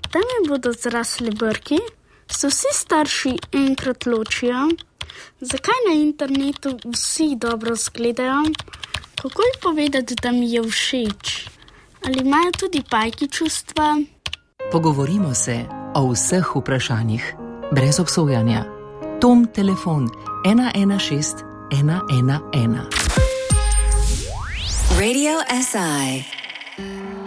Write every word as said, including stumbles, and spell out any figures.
Kdaj mi bodo zrasli brki? Se vsi starši enkrat ločijo? Zakaj na internetu vsi dobro izgledajo? Kako je povedati, da mi je všeč? Ali imajo tudi pajki čustva? Pogovorimo se o vseh vprašanjih, brez obsojanja. Tom telefon ena ena šest ena ena ena. Radio S I.